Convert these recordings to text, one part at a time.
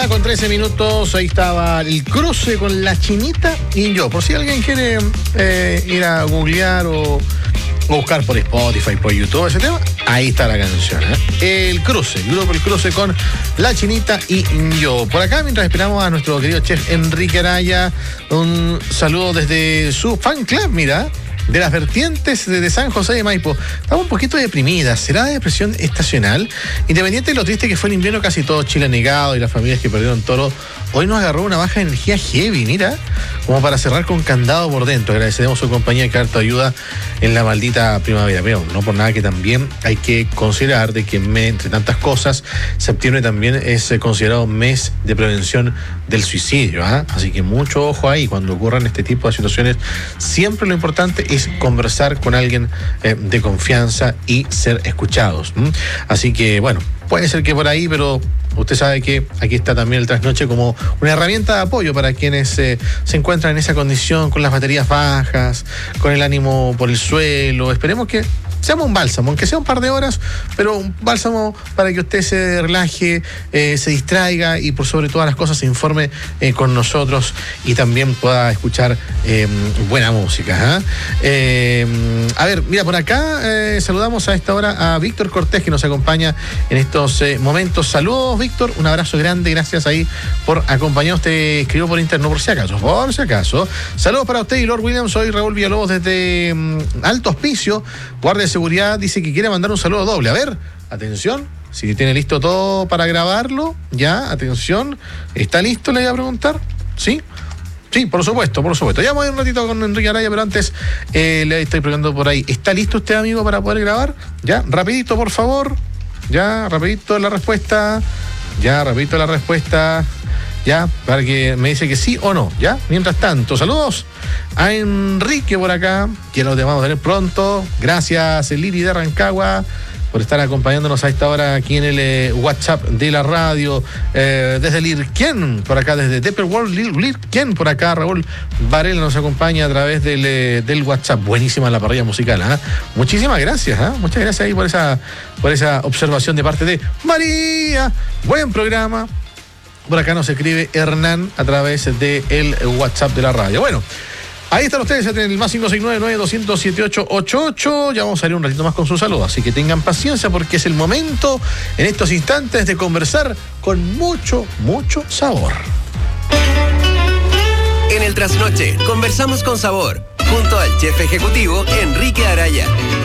Con 13 minutos, ahí estaba el cruce con La Chinita y yo. Por si alguien quiere ir a googlear o buscar por Spotify, por YouTube, ese tema, ahí está la canción, ¿eh? El cruce, el grupo El Cruce con La Chinita y yo. Por acá, mientras esperamos a nuestro querido chef Enrique Araya, un saludo desde su fan club, mira, de las vertientes de San José de Maipo. Estamos un poquito deprimidas. ¿Será depresión estacional? Independiente de lo triste que fue el invierno, casi todo Chile negado y las familias que perdieron toro, hoy nos agarró una baja de energía heavy, mira, como para cerrar con candado por dentro. Agradeceremos su compañía y harta ayuda en la maldita primavera. Pero no por nada que también hay que considerar de que entre tantas cosas, septiembre también es considerado mes de prevención del suicidio, ¿eh? Así que mucho ojo ahí cuando ocurran este tipo de situaciones. Siempre lo importante es conversar con alguien de confianza y ser escuchados. Así que, bueno, puede ser que por ahí, pero usted sabe que aquí está también el Trasnoche como una herramienta de apoyo para quienes se encuentran en esa condición, con las baterías bajas, con el ánimo por el suelo. Esperemos que seamos un bálsamo, aunque sea un par de horas, pero un bálsamo para que usted se relaje, se distraiga y por sobre todas las cosas se informe con nosotros y también pueda escuchar buena música. A ver, mira, por acá saludamos a esta hora a Víctor Cortés, que nos acompaña en estos momentos. Saludos, Víctor, un abrazo grande, gracias ahí por acompañarnos. Te escribo por interno por si acaso. Saludos para usted y Lord Williams, soy Raúl Villalobos desde Alto Hospicio, guardia de seguridad, dice que quiere mandar un saludo doble. A ver, atención, si tiene listo todo para grabarlo, ya, atención, ¿está listo? Le voy a preguntar, ¿sí? Sí, por supuesto. Ya voy un ratito con Enrique Araya, pero antes le estoy preguntando por ahí. ¿Está listo usted, amigo, para poder grabar? Ya, rapidito, por favor. Ya, rapidito la respuesta. Ya, para que me dice que sí o no, ¿ya? Mientras tanto, saludos a Enrique por acá, que nos vamos a ver pronto. Gracias, Lili de Rancagua, por estar acompañándonos a esta hora aquí en el WhatsApp de la radio. Desde Lirquén, por acá, desde Depper World, Lirquén, por acá, Raúl Varela nos acompaña a través del WhatsApp. Buenísima la parrilla musical, ¿eh? Muchísimas gracias, muchas gracias ahí por esa observación de parte de María. Buen programa. Por acá nos escribe Hernán a través del WhatsApp de la radio. Bueno, ahí están ustedes en el más 569-9200-7888. Ya vamos a salir un ratito más con su saludo, así que tengan paciencia porque es el momento en estos instantes de conversar con mucho sabor. En el Trasnoche conversamos con sabor junto al chef ejecutivo Enrique Araya.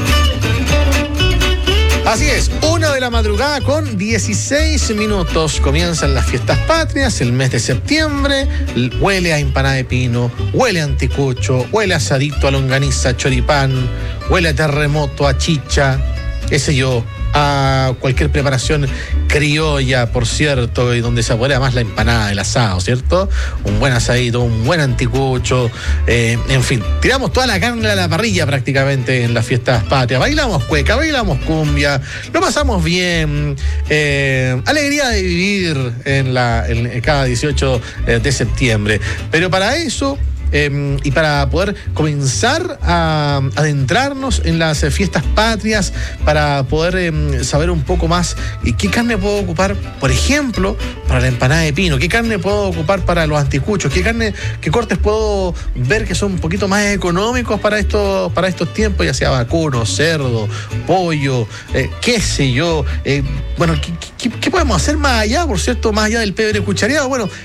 Así es, 1 de la madrugada con 16 minutos. Comienzan las fiestas patrias, el mes de septiembre. Huele a empanada de pino, huele a anticucho, huele a asadito, a longaniza, a choripán, huele a terremoto, a chicha, qué sé yo, a cualquier preparación criolla, por cierto, y donde se saborea más la empanada, el asado, ¿cierto? Un buen asadito, un buen anticucho, en fin, tiramos toda la carne a la parrilla prácticamente en las fiestas patrias. Bailamos cueca, bailamos cumbia, lo pasamos bien, alegría de vivir en cada 18 de septiembre. Pero para eso, y para poder comenzar a adentrarnos en las fiestas patrias, para poder saber un poco más qué carne puedo ocupar, por ejemplo, para la empanada de pino, qué carne puedo ocupar para los anticuchos, qué cortes puedo ver que son un poquito más económicos para estos tiempos, ya sea vacuno, cerdo, pollo, qué sé yo. Bueno, ¿qué podemos hacer más allá, por cierto, más allá del pebre cuchareado? Bueno,